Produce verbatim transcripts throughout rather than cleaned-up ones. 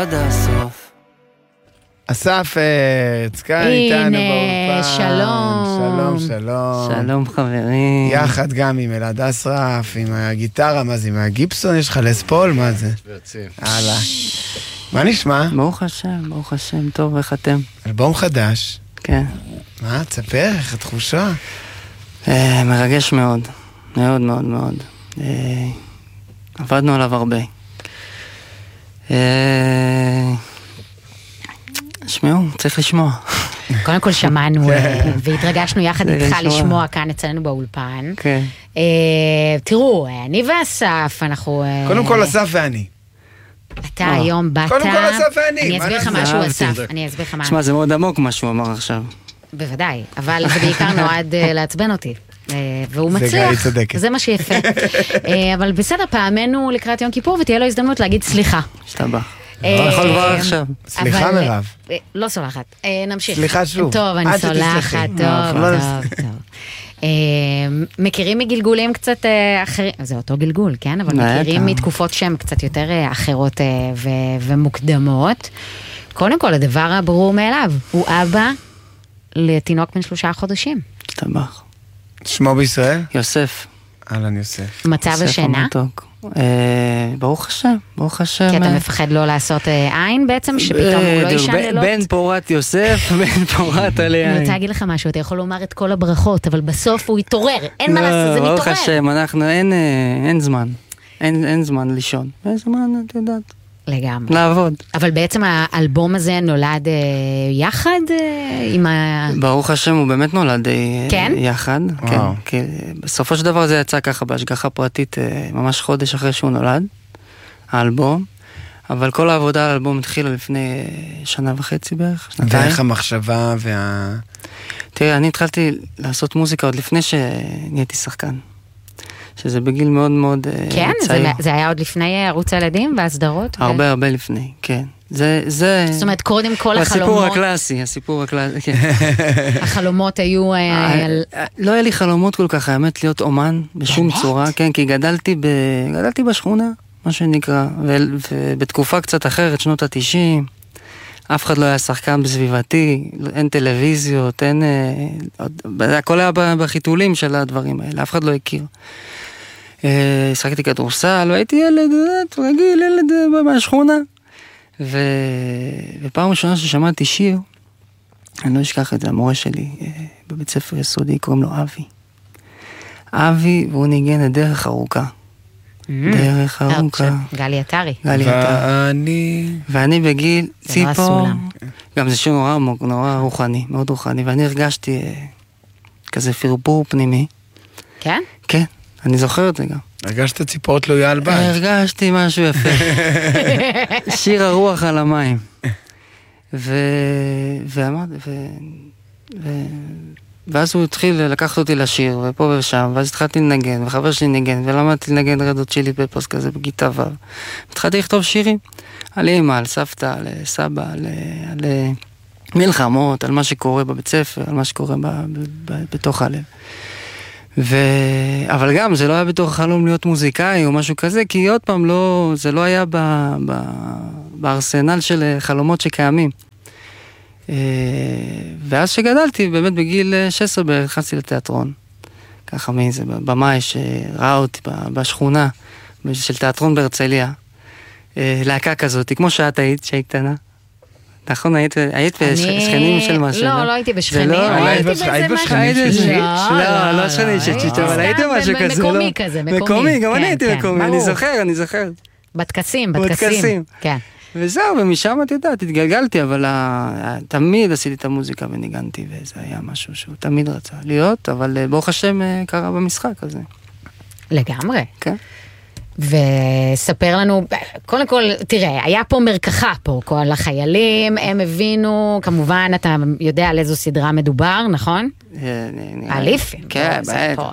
עד הסוף. אסף עץ, כאן איתנו באולפן. שלום. שלום, שלום. שלום חברים. יחד גם עם אלעד אסרף, עם הגיטרה, מה זה, עם הגיפסון, יש לך לספול, מה זה? הלאה. מה נשמע? ברוך השם, ברוך השם, טוב, איך אתם? אלבום חדש. כן. מה, תספר, איך התחושה? אה, מרגש מאוד, מאוד מאוד מאוד. אה, עבדנו עליו הרבה. אה... שמעו, צריך לשמוע. קודם כל שמענו והתרגשנו יחד איתך לשמוע כאן אצלנו באולפן. כן. תראו, אני ואסף, אנחנו... קודם כל אסף ואני. אתה היום באת... קודם כל אסף ואני. אני אסביר לך משהו, אסף. אני אסביר לך משהו. תשמע, זה מאוד עמוק מה שהוא אמר עכשיו. בוודאי, אבל זה בעיקר נועד לעצבן אותי. והוא מצליח, זה מה שיפה. אבל בסדר, פעמנו לקראת יום כיפור, ותהיה לו הזדמנות להגיד סליחה. שתבח. יכול כבר עכשיו. סליחה מירב. לא סולחת, נמשיך. סליחה שוב. טוב, אני סולחת, טוב, טוב, טוב. מכירים מגלגולים קצת אחרים, זה אותו גלגול, כן? אבל מכירים מתקופות שהן קצת יותר אחרות ומוקדמות. קודם כל, הדבר הברור מאליו, הוא אבא לתינוק בן שלושה חודשים. שתבח. שמו בישראל? יוסף. אהלן יוסף. מצב השינה? ברוך השם, ברוך השם. כי אתה מפחד לא לעשות עין בעצם, שפתאום הוא לא ישן לילות? בן פורת יוסף, בן פורת עלי עין. אני רוצה להגיד לך משהו, אתה יכול לומר את כל הברכות, אבל בסוף הוא יתעורר, אין מה לעשות, זה מתעורר. ברוך השם, אנחנו, אין זמן, אין זמן לישון. אין זמן, את יודעת. לגמרי. לעבוד. אבל בעצם האלבום הזה נולד אה, יחד אה, עם ה... ברוך השם, הוא באמת נולד אה, כן? יחד. כן. כי בסופו של דבר זה יצא ככה בהשגחה פרטית, אה, ממש חודש אחרי שהוא נולד, האלבום. אבל כל העבודה על האלבום התחילה לפני אה, שנה וחצי בערך, שנתיים. ואיך המחשבה וה... תראה, אני התחלתי לעשות מוזיקה עוד לפני שנהייתי שחקן. שזה בגיל מאוד מאוד כן, צעיר. זה, זה היה עוד לפני ערוץ הילדים והסדרות? הרבה ו... הרבה לפני, כן. זה, זה... זאת אומרת, קודם כל החלומות... הסיפור הקלאסי, הסיפור הקלאסי, כן. החלומות היו... על... לא היה לי חלומות כל כך, האמת, להיות אומן בשום באמת? צורה, כן, כי גדלתי, ב... גדלתי בשכונה, מה שנקרא, ו... ובתקופה קצת אחרת, שנות התשעים, אף אחד לא היה שחקן בסביבתי, אין טלוויזיות, אין... הכל היה בחיתולים של הדברים האלה, אף אחד לא הכיר. שחקתי כדורסל, לא הייתי ילד, רגיל, ילד מהשכונה. ו... ופעם ראשונה ששמעתי שיר, אני לא אשכח את זה, המורה שלי בבית ספר יסודי, קוראים לו אבי. אבי, והוא ניגן את דרך ארוכה. דרך ארוכה. גלי עטרי. גלי עטרי. ואני... ואני בגיל ציפור. גם זה שיר נורא עמוק, נורא רוחני, מאוד רוחני, ואני הרגשתי כזה פרפור פנימי. כן? כן. אני זוכר את זה גם. הרגשת ציפור תלויה על בית. הרגשתי משהו יפה. שיר הרוח על המים. ואמרתי, ואז הוא התחיל לקחת אותי לשיר, ופה ושם, ואז התחלתי לנגן, וחבר שלי נגן, ולמדתי לנגן רדות צ'ילי פפרס כזה בגיטה ו'. התחלתי לכתוב שירים על אמא, על סבתא, על סבא, על מלחמות, על מה שקורה בבית ספר, על מה שקורה בתוך הלב. ו... אבל גם זה לא היה בתוך החלום להיות מוזיקאי או משהו כזה, כי עוד פעם לא, זה לא היה ב... ב... בארסנל של חלומות שקיימים. ואז שגדלתי, באמת בגיל שש עשרה בערך, נכנסתי לתיאטרון. ככה מאיזה במאי שראה אותי בשכונה של תיאטרון בהרצליה. להקה כזאת, כמו שאת היית, שהיא קטנה. נכון, היית בשכנים של משהו? לא, לא הייתי בשכנים. היית בשכנים של שיט? לא, לא שכנים של שיט, אבל הייתי משהו כזה. מקומי כזה, מקומי. מקומי, גם אני הייתי מקומי, אני זוכר, אני זוכר. בתקסים, בתקסים. כן. וזהו, ומשם את יודעת, התגלגלתי, אבל תמיד עשיתי את המוזיקה וניגנתי, וזה היה משהו שהוא תמיד רצה להיות, אבל ברוך השם קרה במשחק הזה. לגמרי. כן. וספר לנו, קודם כל, תראה, היה פה מרקחה פה, כל החיילים, הם הבינו, כמובן, אתה יודע על איזו סדרה מדובר, נכון? אליפים. כן,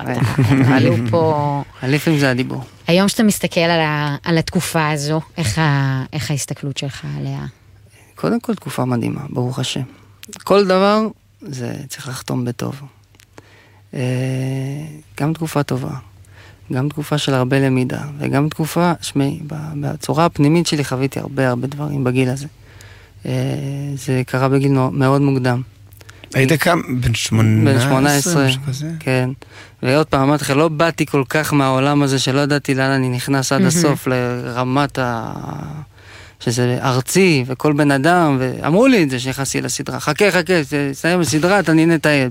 אליפים זה הדיבור. היום שאתה מסתכל על התקופה הזו, איך ההסתכלות שלך עליה? קודם כל, תקופה מדהימה, ברוך השם. כל דבר, זה צריך לחתום בטוב. גם תקופה טובה. גם תקופה של הרבה למידה, וגם תקופה, שמי, בצורה הפנימית שלי חוויתי הרבה הרבה דברים בגיל הזה. זה קרה בגיל מאוד מוקדם. היית כמה? בן שמונה עשרה? בן שמונה עשרה, כן. ועוד פעם, אמרתי לך, לא באתי כל כך מהעולם הזה, שלא ידעתי לאן אני נכנס עד הסוף, לרמת ה... שזה ארצי, וכל בן אדם, ואמרו לי את זה שנכנסתי לסדרה, חכה, חכה, תסיים בסדרה, אתה נינט היד.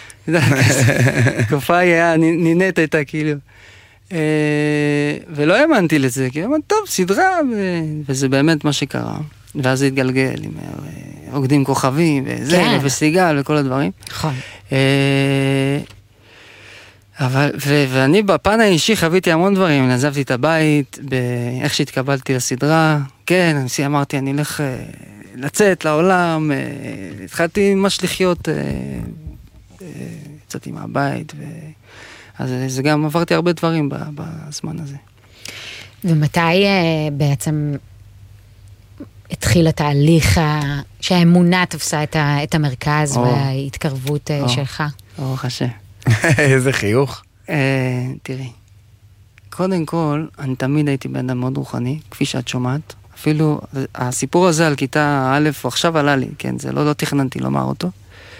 תקופה היה, נינט הייתה כאילו. ולא האמנתי לזה, כי אמרתי, טוב, סדרה, וזה באמת מה שקרה. ואז זה התגלגל עם רוקדים כוכבים, וזה, וסיגל, וכל הדברים. נכון. אבל, ו- ואני בפן האישי חוויתי המון דברים, נעזבתי את הבית, באיך שהתקבלתי לסדרה, כן, אני אמרתי, אני אלך אה, לצאת לעולם, אה, התחלתי ממש לחיות, אה, אה, יצאתי מהבית, ו... אז זה גם עברתי הרבה דברים בזמן הזה. ומתי אה, בעצם התחיל התהליך שהאמונה תפסה את, ה- את המרכז או, וההתקרבות או, שלך? ברוך השם. איזה חיוך. תראי, קודם כל, אני תמיד הייתי בן אדם מאוד רוחני, כפי שאת שומעת. אפילו, הסיפור הזה על כיתה א', הוא עכשיו עלה לי, כן, זה לא, לא תכננתי לומר אותו.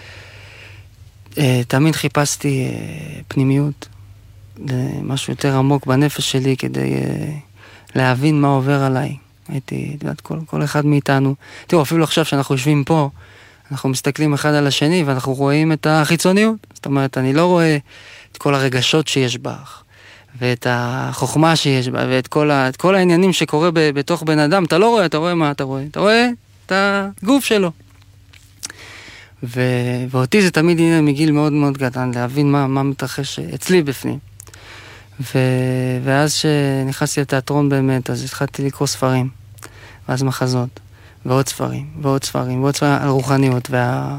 תמיד חיפשתי פנימיות, משהו יותר עמוק בנפש שלי, כדי להבין מה עובר עליי. הייתי, יודעת, כל, כל אחד מאיתנו. תראו, אפילו עכשיו שאנחנו יושבים פה, אנחנו מסתכלים אחד על השני, ואנחנו רואים את החיצוניות. זאת אומרת, אני לא רואה את כל הרגשות שיש בך, ואת החוכמה שיש בה, ואת כל, ה, את כל העניינים שקורה ב, בתוך בן אדם. אתה לא רואה, אתה רואה מה אתה רואה? אתה רואה את הגוף שלו. ו, ואותי זה תמיד הנה מגיל מאוד מאוד קטן, להבין מה, מה מתרחש אצלי בפנים. ו, ואז שנכנסתי לתיאטרון באמת, אז התחלתי לקרוא ספרים, ואז מחזות. ועוד ספרים, ועוד ספרים, ועוד ספרים על רוחניות, וה...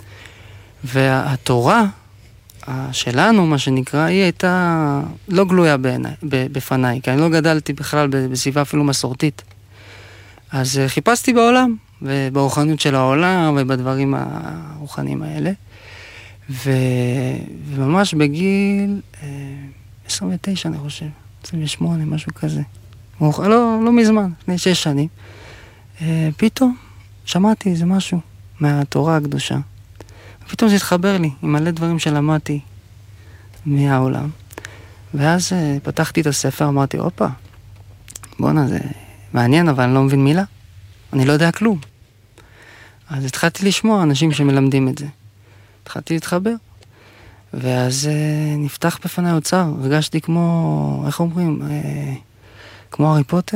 והתורה שלנו, מה שנקרא, היא הייתה לא גלויה בעיניי, בפניי, כי אני לא גדלתי בכלל בסביבה אפילו מסורתית. אז חיפשתי בעולם, וברוחניות של העולם, ובדברים הרוחניים האלה, ו... וממש בגיל עשרים ותשע, אני חושב, עשרים ושמונה, משהו כזה. לא, לא מזמן, לפני שש שנים. פתאום שמעתי איזה משהו מהתורה הקדושה. פתאום זה התחבר לי עם מלא דברים שלמדתי מהעולם. ואז פתחתי את הספר, אמרתי, אופה, בוא'נה, זה מעניין, אבל אני לא מבין מילה. אני לא יודע כלום. אז התחלתי לשמוע אנשים שמלמדים את זה. התחלתי להתחבר. ואז נפתח בפני אוצר. הרגשתי כמו, איך אומרים, כמו הארי פוטר.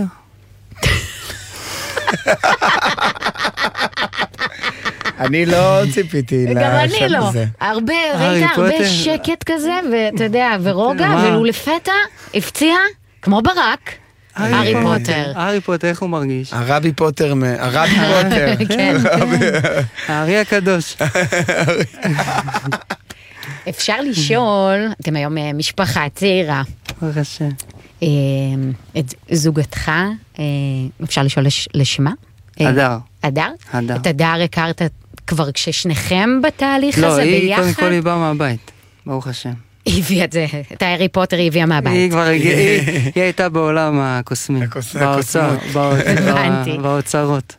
אני לא ציפיתי לשם הזה. גם אני לא. הרבה, ראית הרבה שקט כזה, ואתה יודע, ורוגע, ולו לפתע, הפציע, כמו ברק, הארי פוטר. הארי פוטר, איך הוא מרגיש? הרבי פוטר, הרבי פוטר. כן, כן. הארי הקדוש. אפשר לשאול, אתם היום משפחה צעירה. ברוך השם. את זוגתך, אפשר לשאול לשמה? הדר. הדר? הדר. את הדר הכרת כבר כששניכם בתהליך לא, הזה ביחד? לא, היא קודם כל היא באה מהבית, ברוך השם. היא הביאה את זה, את הארי פוטר היא הביאה מהבית. היא כבר, היא, היא הייתה בעולם הקוסמי. באוצר, באוצרות.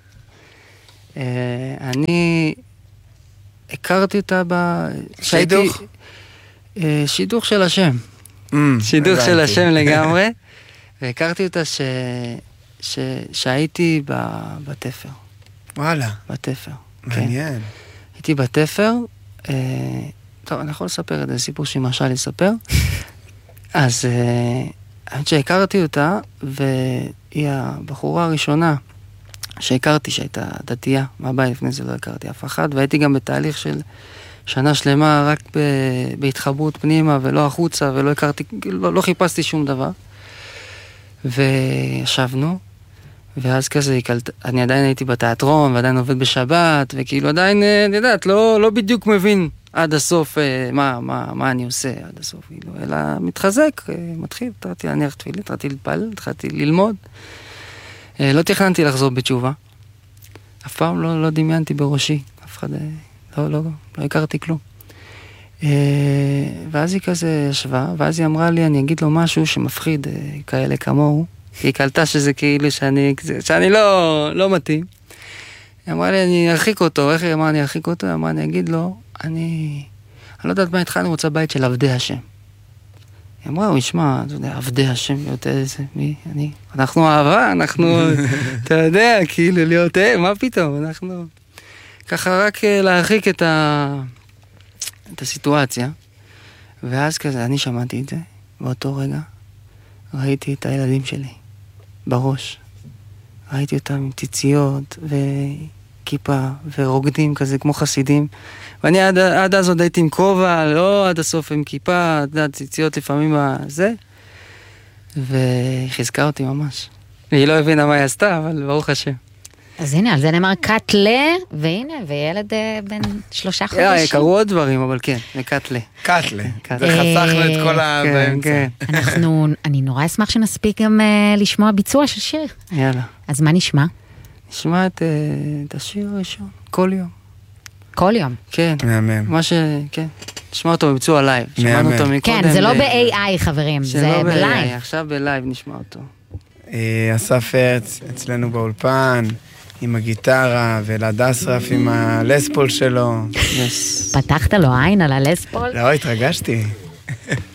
אני הכרתי אותה ב... שידוך? שידוך של השם. שידוך של השם לגמרי. והכרתי אותה ש... ש... שהייתי בתפר. וואלה. בתפר. מעניין. כן. הייתי בתפר, אה, טוב, אני יכול לספר את זה, סיפור שהיא מרשה לספר. אז אה, האמת שהכרתי אותה, והיא הבחורה הראשונה שהכרתי שהייתה דתייה מהבית, לפני זה לא הכרתי אף אחד, והייתי גם בתהליך של שנה שלמה רק ב... בהתחברות פנימה ולא החוצה, ולא הכרתי, לא, לא חיפשתי שום דבר. וישבנו, ואז כזה, אני עדיין הייתי בתיאטרון, ועדיין עובד בשבת, וכאילו עדיין, אני יודעת, לא, לא בדיוק מבין עד הסוף מה, מה, מה אני עושה עד הסוף, כאילו, אלא מתחזק, מתחיל, התחלתי להניח תפילין, התחלתי להתפלל, התחלתי ללמוד. לא תכננתי לחזור בתשובה. אף פעם לא, לא דמיינתי בראשי, אף אחד, לא, לא, לא הכרתי כלום. ואז היא כזה ישבה, ואז היא אמרה לי, אני אגיד לו משהו שמפחיד כאלה כמוהו, כי היא קלטה שזה כאילו שאני, שאני לא, לא מתאים. היא אמרה לי, אני ארחיק אותו. איך היא אמרה, אני ארחיק אותו? היא אמרה, אני אגיד לו, אני, אני לא יודעת מה איתך, אני רוצה בית של עבדי השם. היא אמרה, הוא ישמע, אתה יודע, עבדי השם, להיות איזה, מי, אני, אנחנו אהבה, אנחנו, אתה יודע, כאילו, להיות, אה, מה פתאום, אנחנו, ככה רק להרחיק את ה... את הסיטואציה, ואז כזה, אני שמעתי את זה, באותו רגע, ראיתי את הילדים שלי, בראש. ראיתי אותם עם ציציות, וכיפה, ורוקדים כזה, כמו חסידים. ואני עד, עד אז עוד הייתי עם כובע, לא עד הסוף עם כיפה, עד ציציות לפעמים בזה, והיא חיזקה אותי ממש. היא לא הבינה מה היא עשתה, אבל ברוך השם. אז הנה, על זה נאמר קטלה, והנה, וילד בן שלושה חודשים. קראו עוד דברים, אבל כן, זה קטלה. קטלה, וחסכנו את כל הבאמצע. אנחנו, אני נורא אשמח שנספיק גם לשמוע ביצוע של שיר. יאללה. אז מה נשמע? נשמע את השיר הראשון, כל יום. כל יום? כן. מהמם. מה ש... כן. נשמע אותו בביצוע לייב. שמענו אותו מקודם. כן, זה לא ב-איי איי חברים, זה בלייב. עכשיו בלייב נשמע אותו. אסף הרץ אצלנו באולפן, עם הגיטרה, ואלעד אסרף עם הלספול שלו. פתחת לו עין על הלספול? לא, התרגשתי.